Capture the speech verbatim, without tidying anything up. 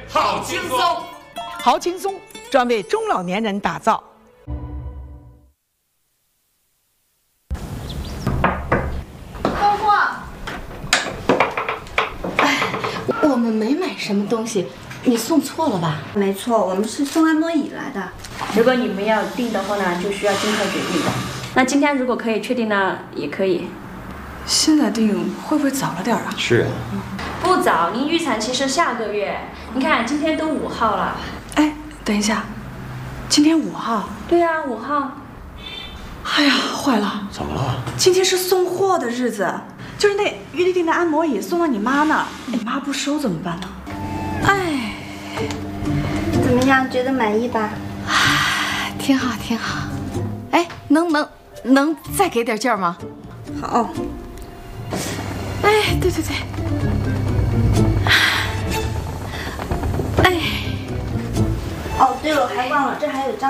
好轻松， 好轻松，专为中老年人打造。 客户，哎，我们没买什么东西，你送错了吧？ 没错，我们是送按摩椅来的。如果你们要订的话呢，就需要今天决定。那今天如果可以确定呢，也可以。 现在订会不会早了点啊？ 是啊。 不早，您预产期是下个月。你看今天都五号了。 哎，等一下，今天五号？ 对啊，五号。 哎呀，坏了！ 怎么了？ 今天是送货的日子，就是那预定的按摩椅送到你妈那儿，你妈不收怎么办呢？哎， 怎么样？觉得满意吧？ 哎，挺好，挺好。哎，能能能再给点劲儿吗？ 好。 哎，对对对。哎。 哦，对了，还忘了，这还有张。